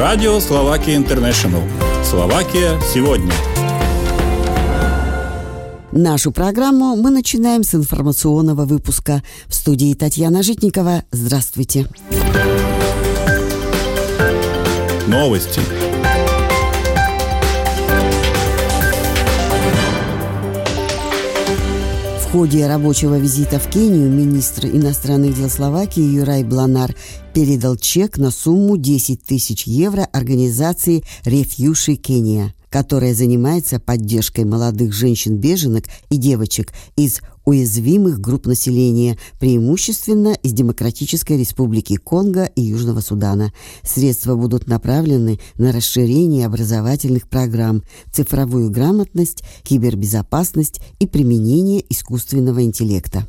Радио Словакия Интернешнл. Словакия сегодня. Нашу программу мы начинаем с информационного выпуска. В студии Татьяна Житникова. Здравствуйте. Новости. В ходе рабочего визита в Кению министр иностранных дел Словакии Юрай Бланар передал чек на сумму 10 тысяч евро организации «Рефьюши Кения», которая занимается поддержкой молодых женщин-беженок и девочек из уязвимых групп населения, преимущественно из Демократической Республики Конго и Южного Судана. Средства будут направлены на расширение образовательных программ, цифровую грамотность, кибербезопасность и применение искусственного интеллекта.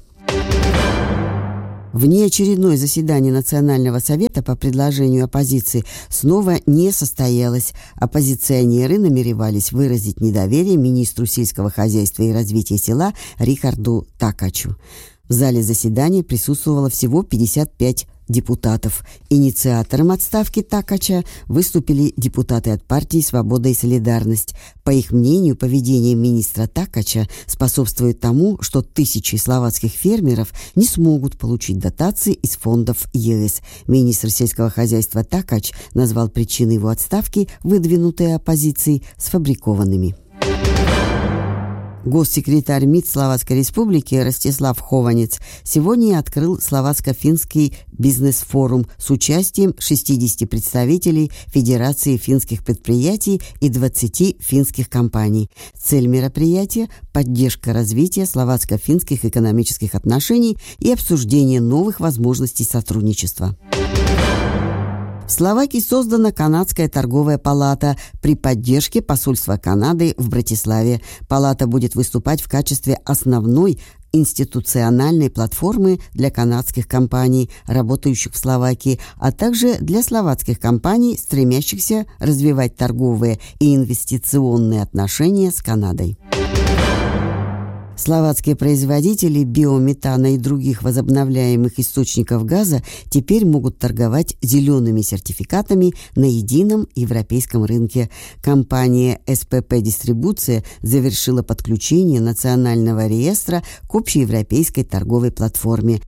Внеочередное заседание Национального совета по предложению оппозиции снова не состоялось. Оппозиционеры намеревались выразить недоверие министру сельского хозяйства и развития села Рихарду Такачу. В зале заседания присутствовало всего 55 депутатов. Инициатором отставки Такача выступили депутаты от партии «Свобода и солидарность». По их мнению, поведение министра Такача способствует тому, что тысячи словацких фермеров не смогут получить дотации из фондов ЕС. Министр сельского хозяйства Такач назвал причины его отставки, выдвинутые оппозицией, сфабрикованными. Госсекретарь МИД Словацкой Республики Ростислав Хованец сегодня открыл словацко-финский бизнес-форум с участием 60 представителей Федерации финских предприятий и 20 финских компаний. Цель мероприятия – поддержка развития словацко-финских экономических отношений и обсуждение новых возможностей сотрудничества. В Словакии создана Канадская торговая палата при поддержке посольства Канады в Братиславе. Палата будет выступать в качестве основной институциональной платформы для канадских компаний, работающих в Словакии, а также для словацких компаний, стремящихся развивать торговые и инвестиционные отношения с Канадой. Словацкие производители биометана и других возобновляемых источников газа теперь могут торговать зелеными сертификатами на едином европейском рынке. Компания СПП Дистрибуция завершила подключение национального реестра к общеевропейской торговой платформе.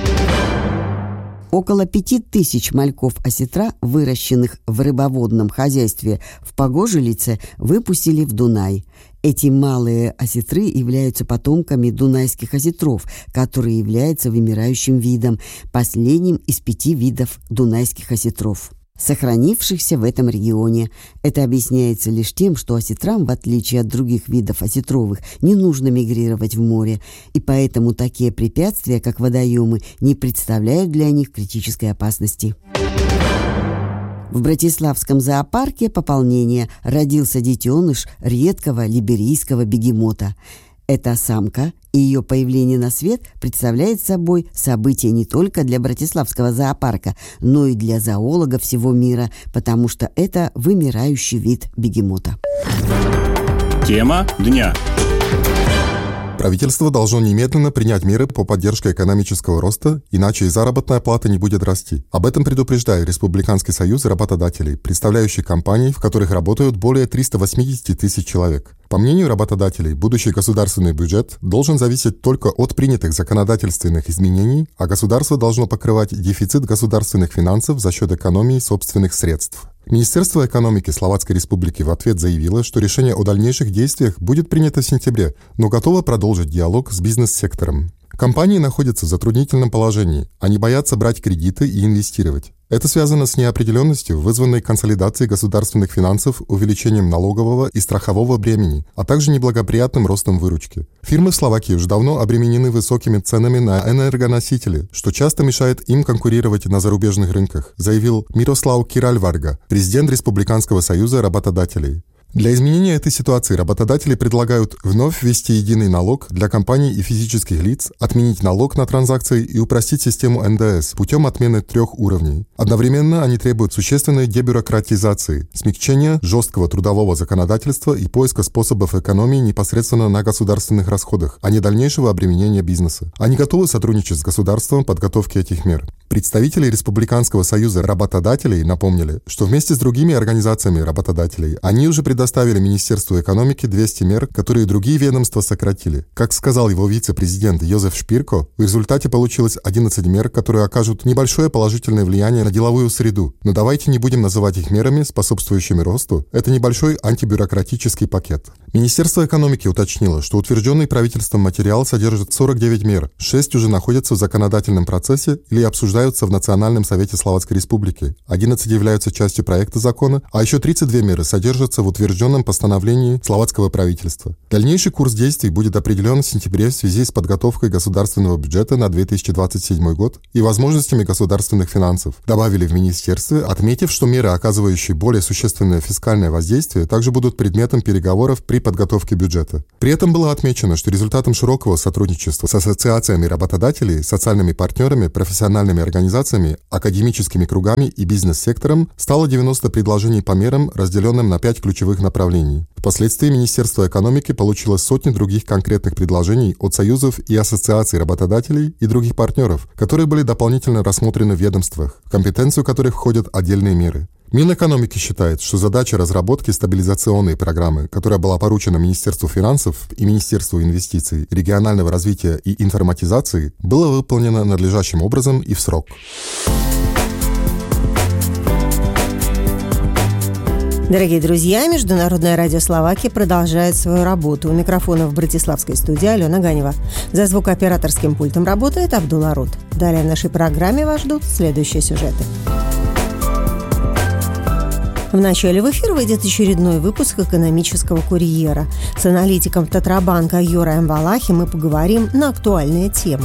Около 5000 мальков осетра, выращенных в рыбоводном хозяйстве в Погожелице, выпустили в Дунай. Эти малые осетры являются потомками дунайских осетров, которые являются вымирающим видом, последним из 5 видов дунайских осетров, сохранившихся в этом регионе. Это объясняется лишь тем, что осетрам, в отличие от других видов осетровых, не нужно мигрировать в море, и поэтому такие препятствия, как водоемы, не представляют для них критической опасности. В Братиславском зоопарке пополнения родился детеныш редкого либерийского бегемота. Эта самка и ее появление на свет представляет собой событие не только для Братиславского зоопарка, но и для зоологов всего мира, потому что это вымирающий вид бегемота. Тема дня. Правительство должно немедленно принять меры по поддержке экономического роста, иначе и заработная плата не будет расти. Об этом предупреждает Республиканский союз работодателей, представляющий компании, в которых работают более 380 тысяч человек. По мнению работодателей, будущий государственный бюджет должен зависеть только от принятых законодательственных изменений, а государство должно покрывать дефицит государственных финансов за счет экономии собственных средств. Министерство экономики Словацкой Республики в ответ заявило, что решение о дальнейших действиях будет принято в сентябре, но готово продолжить диалог с бизнес-сектором. Компании находятся в затруднительном положении, они боятся брать кредиты и инвестировать. Это связано с неопределенностью, вызванной консолидацией государственных финансов, увеличением налогового и страхового бремени, а также неблагоприятным ростом выручки. Фирмы в Словакии уже давно обременены высокими ценами на энергоносители, что часто мешает им конкурировать на зарубежных рынках, заявил Мирослав Киральварга, президент Республиканского союза работодателей. Для изменения этой ситуации работодатели предлагают вновь ввести единый налог для компаний и физических лиц, отменить налог на транзакции и упростить систему НДС путем отмены 3 уровней. Одновременно они требуют существенной дебюрократизации, смягчения жесткого трудового законодательства и поиска способов экономии непосредственно на государственных расходах, а не дальнейшего обременения бизнеса. Они готовы сотрудничать с государством в подготовке этих мер. Представители Республиканского союза работодателей напомнили, что вместе с другими организациями работодателей они уже предоставили Министерству экономики 200 мер, которые другие ведомства сократили. Как сказал его вице-президент Йозеф Шпирко, в результате получилось 11 мер, которые окажут небольшое положительное влияние на деловую среду. Но давайте не будем называть их мерами, способствующими росту. Это небольшой антибюрократический пакет. Министерство экономики уточнило, что утвержденный правительством материал содержит 49 мер, 6 уже находятся в законодательном процессе или обсуждаются в Национальном совете Словацкой Республики, 11 являются частью проекта закона, а еще 32 меры содержатся в утвержденном постановлении словацкого правительства. Дальнейший курс действий будет определен в сентябре в связи с подготовкой государственного бюджета на 2027 год и возможностями государственных финансов, добавили в министерстве, отметив, что меры, оказывающие более существенное фискальное воздействие, также будут предметом переговоров при подготовке бюджета. При этом было отмечено, что результатом широкого сотрудничества с ассоциациями работодателей, социальными партнерами, профессиональными организациями, академическими кругами и бизнес-сектором стало 90 предложений по мерам, разделенным на 5 ключевых направлений. Впоследствии Министерство экономики получило сотни других конкретных предложений от союзов и ассоциаций работодателей и других партнеров, которые были дополнительно рассмотрены в ведомствах, в компетенцию которых входят отдельные меры. Минэкономики считает, что задача разработки стабилизационной программы, которая была поручена Министерству финансов и Министерству инвестиций, регионального развития и информатизации, была выполнена надлежащим образом и в срок. Дорогие друзья, Международное радио Словакии продолжает свою работу. У микрофона в братиславской студии Алена Ганева. За звукооператорским пультом работает Абдулла Рут. Далее в нашей программе вас ждут следующие сюжеты. В начале в эфир выйдет очередной выпуск «Экономического курьера». С аналитиком Тетрабанка Юраем Валахи мы поговорим на актуальные темы.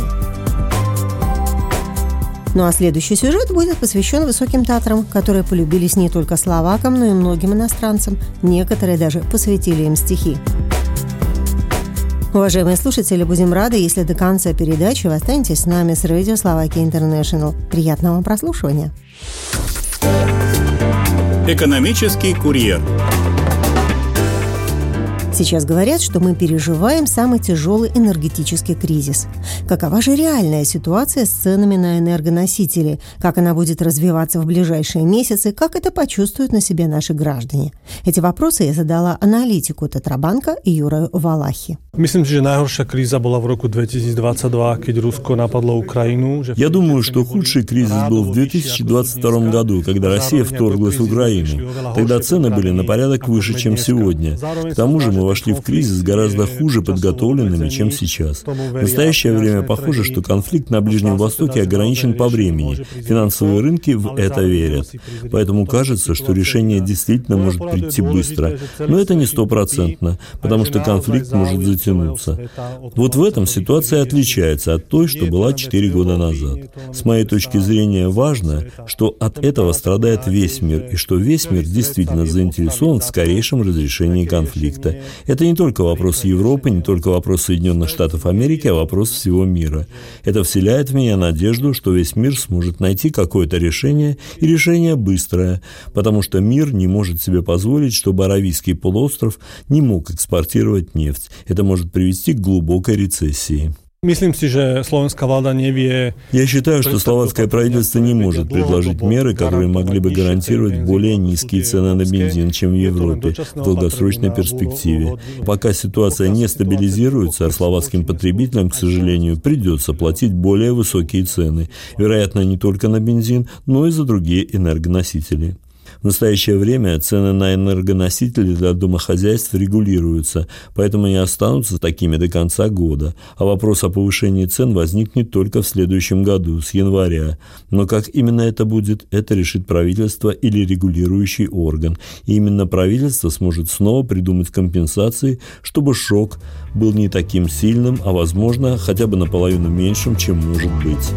Ну а следующий сюжет будет посвящен Высоким Татрам, которые полюбились не только словакам, но и многим иностранцам. Некоторые даже посвятили им стихи. Уважаемые слушатели, будем рады, если до конца передачи вы останетесь с нами с Радио Словакия Интернешнл. Приятного вам прослушивания. Экономический курьер. Сейчас говорят, что мы переживаем самый тяжелый энергетический кризис. Какова же реальная ситуация с ценами на энергоносители? Как она будет развиваться в ближайшие месяцы? Как это почувствуют на себе наши граждане? Эти вопросы я задала аналитику Тетрабанка Юраю Валахи. Myslím si, že najhoršia kríza bola v roku 2022, keď Rusko napadlo Украину. Я думаю, что худший кризис был в 2022 году, когда Россия вторглась в Украину. Тогда цены были на порядок выше, чем сегодня. К тому же мы вошли в кризис гораздо хуже подготовленными, чем сейчас. В настоящее время похоже, что конфликт на Ближнем Востоке ограничен по времени. Финансовые рынки в это верят. Поэтому кажется, что решение действительно может прийти быстро. Но это не 100%, потому что конфликт может затянуться. Вот в этом ситуация отличается от той, что была 4 года назад. С моей точки зрения важно, что от этого страдает весь мир, и что весь мир действительно заинтересован в скорейшем разрешении конфликта. Это не только вопрос Европы, не только вопрос Соединенных Штатов Америки, а вопрос всего мира. Это вселяет в меня надежду, что весь мир сможет найти какое-то решение, и решение быстрое, потому что мир не может себе позволить, чтобы Аравийский полуостров не мог экспортировать нефть. Это может привести к глубокой рецессии. Я считаю, что словацкое правительство не может предложить меры, которые могли бы гарантировать более низкие цены на бензин, чем в Европе в долгосрочной перспективе. Пока ситуация не стабилизируется, а словацким потребителям, к сожалению, придется платить более высокие цены, вероятно, не только на бензин, но и за другие энергоносители. В настоящее время цены на энергоносители для домохозяйств регулируются, поэтому не останутся такими до конца года. А вопрос о повышении цен возникнет только в следующем году, с января. Но как именно это будет, это решит правительство или регулирующий орган. И именно правительство сможет снова придумать компенсации, чтобы шок был не таким сильным, а, возможно, хотя бы наполовину меньшим, чем может быть.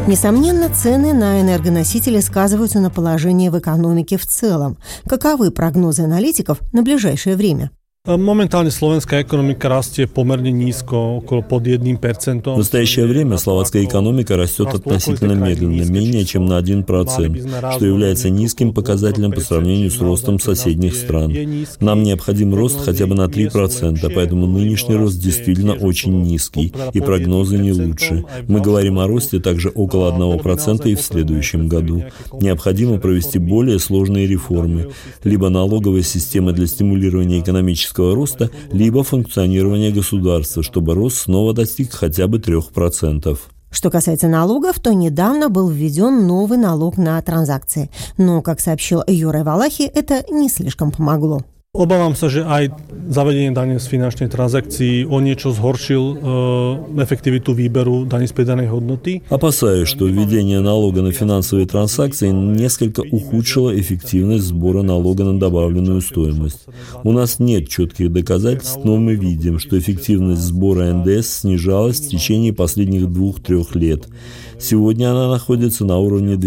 Несомненно, цены на энергоносители сказываются на положении в экономике в целом. Каковы прогнозы аналитиков на ближайшее время? Momentálne slovenská ekonomika rastie pomerne nízko, okolo pod 1%. В настоящее время словацкая экономика растет относительно медленно, менее чем на 1%, что является низким показателем по сравнению с ростом соседних стран. Нам необходим рост хотя бы на 3%, поэтому нынешний рост действительно очень низкий, и прогнозы не лучше. Мы говорим о росте также около 1% и в следующем году. Необходимо провести более сложные реформы, либо налоговой системы для стимулирования экономического роста, либо функционирования государства, чтобы рост снова достиг хотя бы 3%. Что касается налогов, то недавно был введен новый налог на транзакции. Но, как сообщил Юрий Валахи, это не слишком помогло. Obávam sa, že aj zavedenie dane z finančnej transakcií o niečo zhoršil efektivitu výberu daní z pridanej hodnoty. Опасаюсь, что введение налога на финансовые транзакции несколько ухудшило эффективность сбора налога на добавленную стоимость. У нас нет четких доказательств, но мы видим, что эффективность сбора НДС снижалась в течение последних 2-3 лет. Сегодня она находится на уровне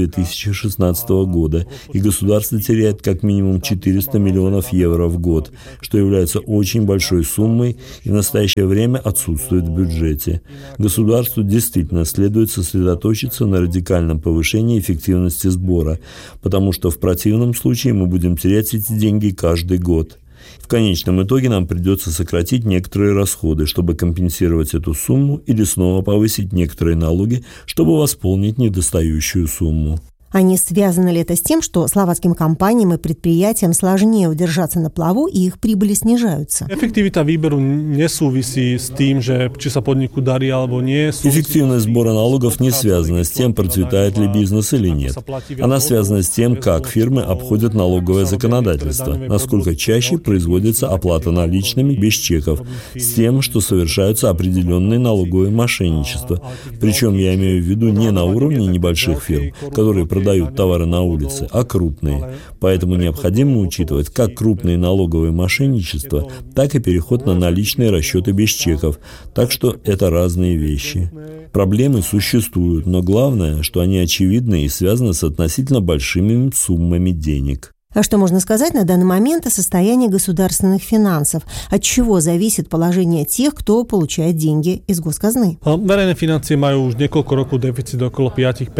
2016 года, и государство теряет как минимум 400 миллионов евро в год, что является очень большой суммой и в настоящее время отсутствует в бюджете. Государству действительно следует сосредоточиться на радикальном повышении эффективности сбора, потому что в противном случае мы будем терять эти деньги каждый год. В конечном итоге нам придется сократить некоторые расходы, чтобы компенсировать эту сумму, или снова повысить некоторые налоги, чтобы восполнить недостающую сумму. А не связано ли это с тем, что словацким компаниям и предприятиям сложнее удержаться на плаву и их прибыли снижаются? Эффективita výberu nesúvisí с тем, že či sa podniku darí alebo nie. Эффективность сбора налогов не связана с тем, процветает ли бизнес или нет. Она связана с тем, как фирмы обходят налоговое законодательство, насколько чаще производится оплата наличными без чеков, с тем, что совершаются определенные налоговые мошенничества. Причем я имею в виду не на уровне небольших фирм, которые продают товары на улице, а крупные. Поэтому необходимо учитывать как крупные налоговые мошенничества, так и переход на наличные расчеты без чеков. Так что это разные вещи. Проблемы существуют, но главное, что они очевидны и связаны с относительно большими суммами денег. А что можно сказать на данный момент о состоянии государственных финансов? От чего зависит положение тех, кто получает деньги из госказны? Verejné financie majú už niekoľko rokov deficit okolo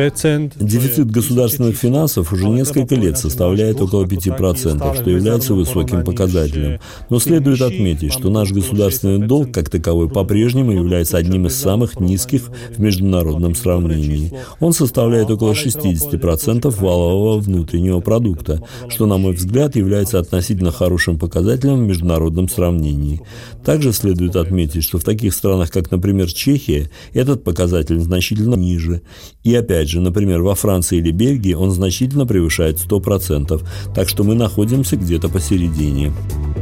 5%. Дефицит государственных финансов уже несколько лет составляет около 5%, что является высоким показателем. Но следует отметить, что наш государственный долг как таковой по-прежнему является одним из самых низких в международном сравнении. Он составляет около 60% валового внутреннего продукта, что, на мой взгляд, является относительно хорошим показателем в международном сравнении. Также следует отметить, что в таких странах, как, например, Чехия, этот показатель значительно ниже. И опять же, например, во Франции или Бельгии он значительно превышает 100%, так что мы находимся где-то посередине.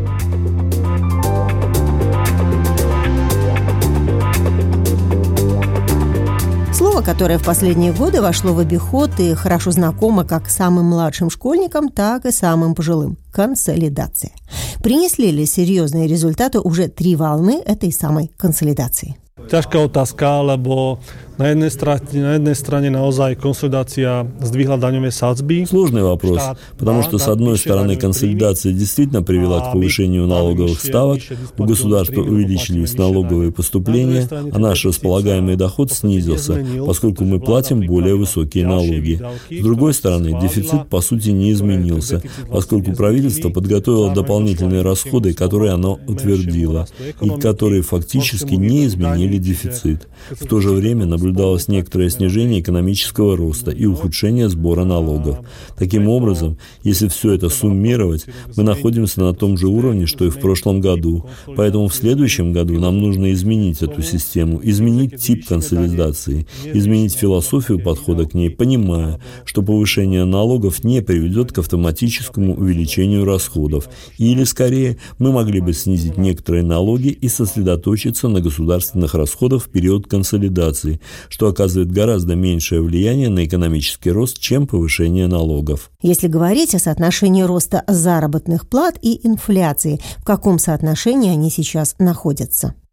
Слово, которое в последние годы вошло в обиход и хорошо знакомо как самым младшим школьникам, так и самым пожилым – консолидация. Принесли ли серьезные результаты уже 3 волны этой самой консолидации? Ťažká otázka, lebo na jednej strane naozaj konsolidácia zdvihla daňové sadzby. Сложный вопрос, потому что, с одной стороны, консолидация действительно привела к повышению налоговых ставок, у государства увеличились налоговые поступления, а наш располагаемый доход снизился, поскольку мы платим более высокие налоги. С другой стороны, дефицит, по сути, не изменился, поскольку правительство подготовило дополнительные расходы, которые оно утвердило, и которые фактически не изменили дефицит. В то же время наблюдалось некоторое снижение экономического роста и ухудшение сбора налогов. Таким образом, если все это суммировать, мы находимся на том же уровне, что и в прошлом году. Поэтому в следующем году нам нужно изменить эту систему, изменить тип консолидации, изменить философию подхода к ней, понимая, что повышение налогов не приведет к автоматическому увеличению расходов. Или, скорее, мы могли бы снизить некоторые налоги и сосредоточиться на государственных расходах в период консолидации, что оказывает гораздо меньшее влияние на экономический рост, чем повышение налогов. Если говорить о соотношении роста заработных плат и инфляции, в каком соотношении они сейчас находятся?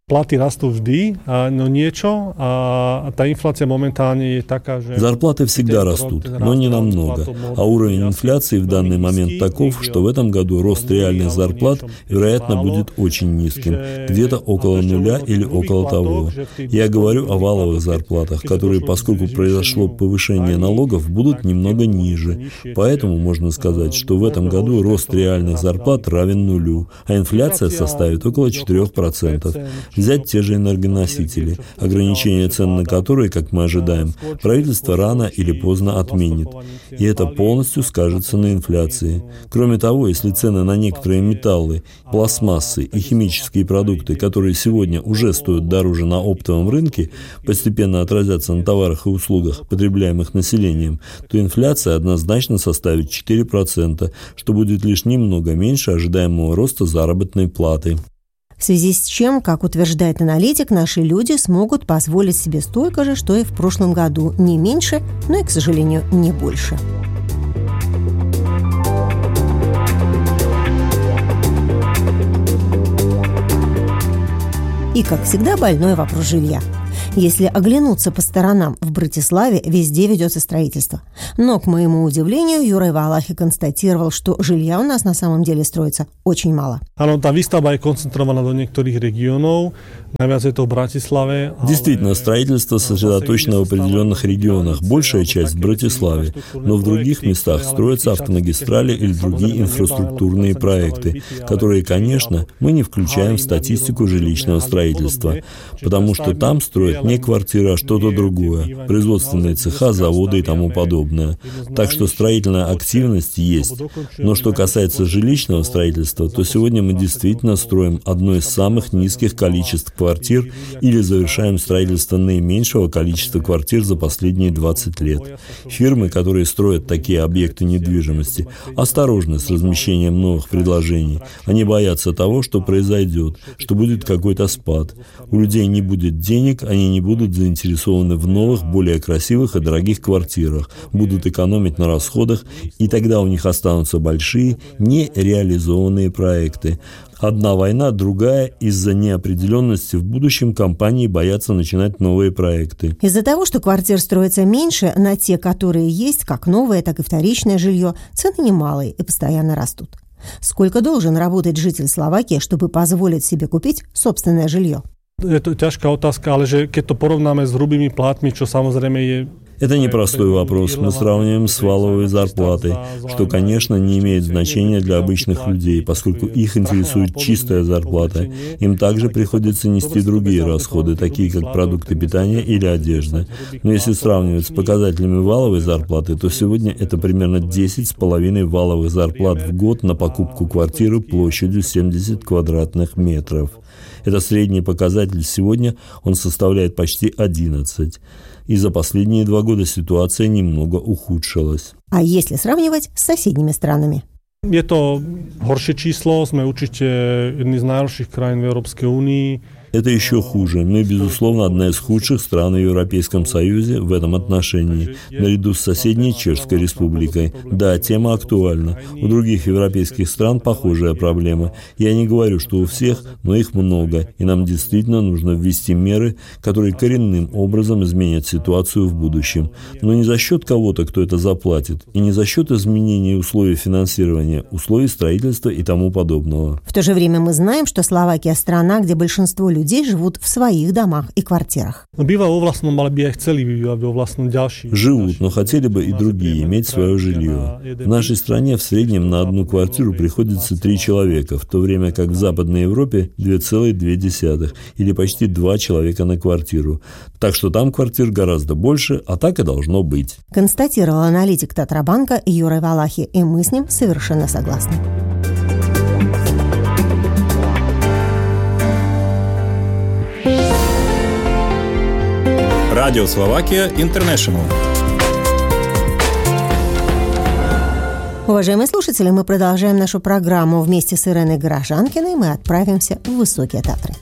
Platy rastú vždy, no niečo, a tá inflácia momentálne je taká, že... Зарплаты всегда растут, но не намного. А уровень инфляции в данный момент таков, что в этом году рост реальных зарплат, вероятно, будет очень низким, где-то около нуля или около того. Я говорю о валовых зарплатах, которые, поскольку произошло повышение налогов, будут немного ниже. Поэтому можно сказать, что в этом году рост реальных зарплат равен нулю, а инфляция составит около 4%. Взять те же энергоносители, ограничение цен на которые, как мы ожидаем, правительство рано или поздно отменит. И это полностью скажется на инфляции. Кроме того, если цены на некоторые металлы, пластмассы и химические продукты, которые сегодня уже стоят дороже на оптовом рынке, постепенно отразятся на товарах и услугах, потребляемых населением, то инфляция однозначно составит 4%, что будет лишь немного меньше ожидаемого роста заработной платы. В связи с чем, как утверждает аналитик, наши люди смогут позволить себе столько же, что и в прошлом году. Не меньше, но и, к сожалению, не больше. И, как всегда, больной вопрос жилья. Если оглянуться по сторонам, в Братиславе везде ведется строительство. Но, к моему удивлению, Юрай Валахи констатировал, что жилья у нас на самом деле строится очень мало. Действительно, строительство сосредоточено в определенных регионах, большая часть в Братиславе, но в других местах строятся автомагистрали или другие инфраструктурные проекты, которые, конечно, мы не включаем в статистику жилищного строительства, потому что там строят не квартиры, а что-то другое, производственные цеха, заводы и тому подобное. Так что строительная активность есть. Но что касается жилищного строительства, то сегодня мы действительно строим одно из самых низких количеств квартир или завершаем строительство наименьшего количества квартир за последние 20 лет. Фирмы, которые строят такие объекты недвижимости, осторожны с размещением новых предложений. Они боятся того, что произойдет, что будет какой-то спад. У людей не будет денег, они не будут заинтересованы в новых, более красивых и дорогих квартирах, будут экономить на расходах, и тогда у них останутся большие, нереализованные проекты. Одна война, другая. Из-за неопределенности в будущем компании боятся начинать новые проекты. Из-за того, что квартир строится меньше, на те, которые есть, как новое, так и вторичное жилье, цены немалые и постоянно растут. Сколько должен работать житель Словакии, чтобы позволить себе купить собственное жилье? Je to ťažká otázka, ale že keď to porovnáme s hrubými plátmi, čo samozrejme je... Это непростой вопрос. Мы сравниваем с валовой зарплатой, что, конечно, не имеет значения для обычных людей, поскольку их интересует чистая зарплата. Им также приходится нести другие расходы, такие как продукты питания или одежда. Но если сравнивать с показателями валовой зарплаты, то сегодня это примерно 10,5 валовых зарплат в год на покупку квартиры площадью 70 квадратных метров. Это средний показатель сегодня, он составляет почти 11. И за последние 2 года ситуация немного ухудшилась. А если сравнивать с соседними странами? Je to horšie číslo, sme určite jedni z najhorších krajín v Európskej únii. Это еще хуже. Мы, безусловно, одна из худших стран в Европейском Союзе в этом отношении, наряду с соседней Чешской Республикой. Да, тема актуальна. У других европейских стран похожая проблема. Я не говорю, что у всех, но их много, и нам действительно нужно ввести меры, которые коренным образом изменят ситуацию в будущем. Но не за счет кого-то, кто это заплатит, и не за счет изменения условий финансирования, условий строительства и тому подобного. В то же время мы знаем, что Словакия – страна, где большинство людей живут в своих домах и квартирах. Живут, но хотели бы и другие иметь свое жилье. В нашей стране в среднем на одну квартиру приходится 3 человека, в то время как в Западной Европе 2,2 или почти 2 человека на квартиру. Так что там квартир гораздо больше, а так и должно быть. Констатировал аналитик Татрабанка Юрай Валахи, и мы с ним совершенно согласны. Радио Словакия Интернешнл. Уважаемые слушатели, мы продолжаем нашу программу. Вместе с Иреной Горожанкиной мы отправимся в Высокие Татры.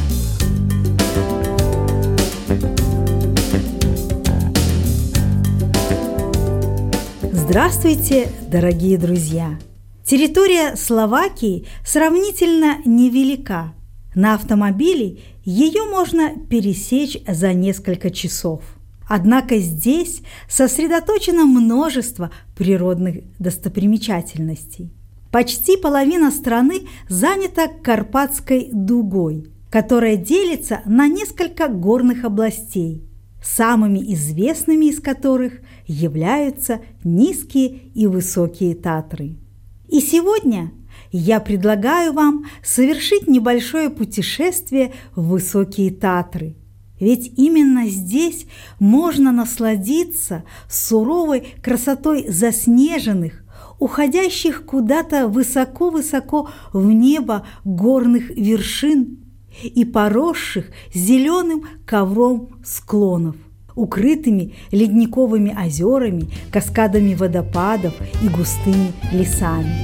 Здравствуйте, дорогие друзья! Территория Словакии сравнительно невелика. На автомобиле ее можно пересечь за несколько часов. Однако здесь сосредоточено множество природных достопримечательностей. Почти половина страны занята Карпатской дугой, которая делится на несколько горных областей, самыми известными из которых являются низкие и высокие Татры. И сегодня я предлагаю вам совершить небольшое путешествие в высокие Татры. Ведь именно здесь можно насладиться суровой красотой заснеженных, уходящих куда-то высоко-высоко в небо горных вершин и поросших зеленым ковром склонов, укрытыми ледниковыми озерами, каскадами водопадов и густыми лесами.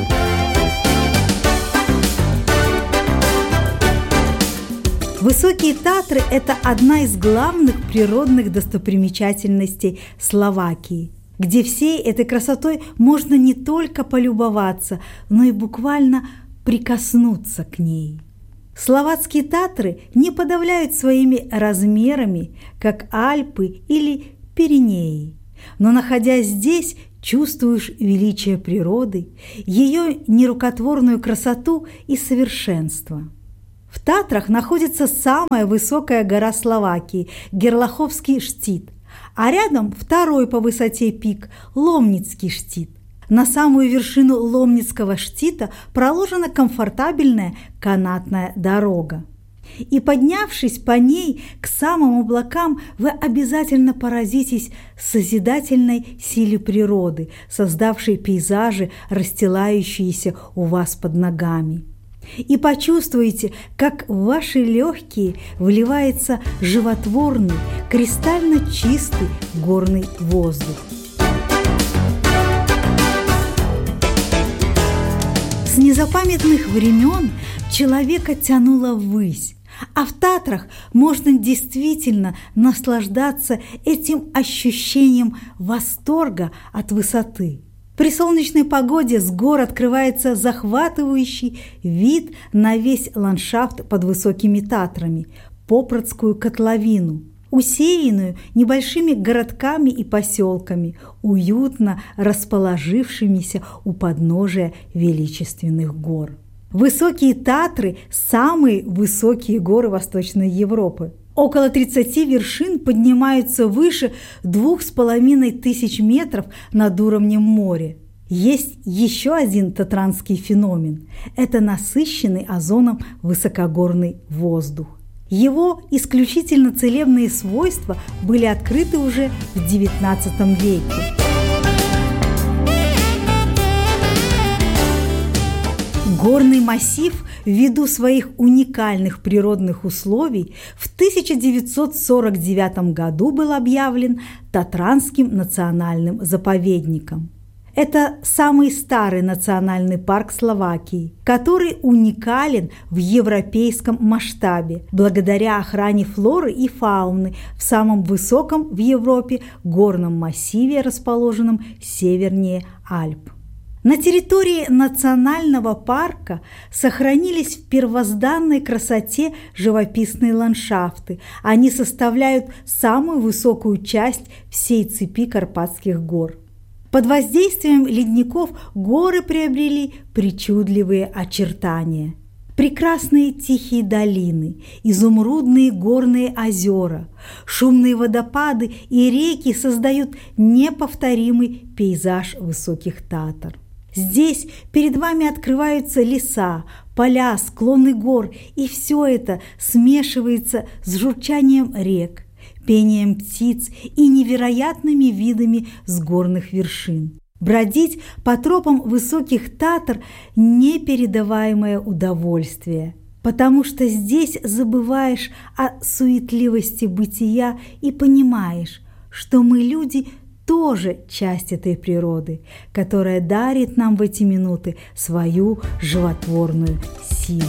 Высокие Татры – это одна из главных природных достопримечательностей Словакии, где всей этой красотой можно не только полюбоваться, но и буквально прикоснуться к ней. Словацкие Татры не подавляют своими размерами, как Альпы или Пиренеи, но, находясь здесь, чувствуешь величие природы, ее нерукотворную красоту и совершенство. В Татрах находится самая высокая гора Словакии – Герлаховский штит, а рядом второй по высоте пик – Ломницкий штит. На самую вершину Ломницкого штита проложена комфортабельная канатная дорога. И поднявшись по ней к самым облакам, вы обязательно поразитесь созидательной силе природы, создавшей пейзажи, расстилающиеся у вас под ногами. И почувствуете, как в ваши легкие вливается животворный, кристально чистый горный воздух. С незапамятных времен человека тянуло ввысь, а в Татрах можно действительно наслаждаться этим ощущением восторга от высоты. При солнечной погоде с гор открывается захватывающий вид на весь ландшафт под высокими Татрами, Попрадскую котловину, усеянную небольшими городками и поселками, уютно расположившимися у подножия величественных гор. Высокие Татры – самые высокие горы Восточной Европы. Около 30 вершин поднимаются выше 2500 метров над уровнем моря. Есть еще один татранский феномен – это насыщенный озоном высокогорный воздух. Его исключительно целебные свойства были открыты уже в XIX веке. Горный массив ввиду своих уникальных природных условий в 1949 году был объявлен Татранским национальным заповедником. Это самый старый национальный парк Словакии, который уникален в европейском масштабе благодаря охране флоры и фауны в самом высоком в Европе горном массиве, расположенном севернее Альп. На территории национального парка сохранились в первозданной красоте живописные ландшафты. Они составляют самую высокую часть всей цепи Карпатских гор. Под воздействием ледников горы приобрели причудливые очертания. Прекрасные тихие долины, изумрудные горные озера, шумные водопады и реки создают неповторимый пейзаж высоких Татр. Здесь перед вами открываются леса, поля, склоны гор, и все это смешивается с журчанием рек, пением птиц и невероятными видами с горных вершин. Бродить по тропам высоких Татр – непередаваемое удовольствие, потому что здесь забываешь о суетливости бытия и понимаешь, что мы, люди, тоже часть этой природы, которая дарит нам в эти минуты свою животворную силу.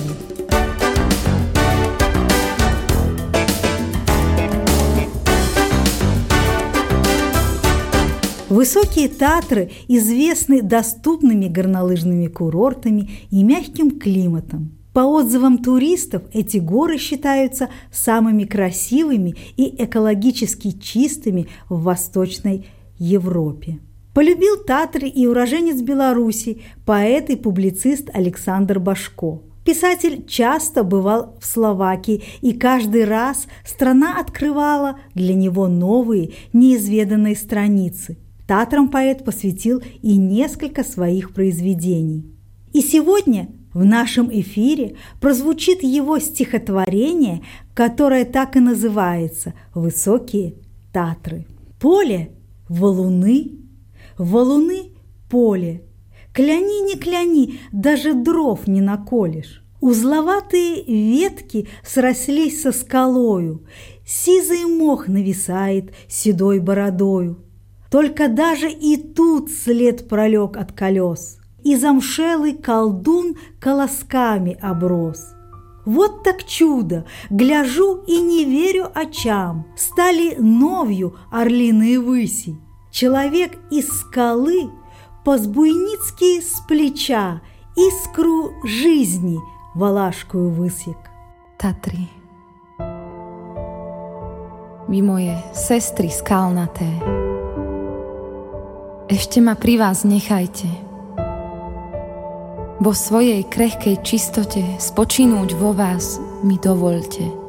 Высокие Татры известны доступными горнолыжными курортами и мягким климатом. По отзывам туристов, эти горы считаются самыми красивыми и экологически чистыми в Восточной Европе. Полюбил Татры и уроженец Беларуси, поэт и публицист Александр Башко. Писатель часто бывал в Словакии, и каждый раз страна открывала для него новые, неизведанные страницы. Татрам поэт посвятил и несколько своих произведений. И сегодня в нашем эфире прозвучит его стихотворение, которое так и называется «Высокие Татры». Поле – валуны, валуны – поле. Кляни, не кляни, даже дров не наколешь. Узловатые ветки срослись со скалою, сизый мох нависает седой бородою. Только даже и тут след пролег от колес, и замшелый колдун колосками оброс. Вот так чудо! Гляжу и не верю очам. Стали новью орлиные выси. Человек из скалы по-збуйницки с плеча искру жизни валашкую высек. Tatry, vy moje sestry skalnaté, ešte ma pri vás nechajte. Vo svojej krehkej čistote spočinúť vo vás mi dovoľte.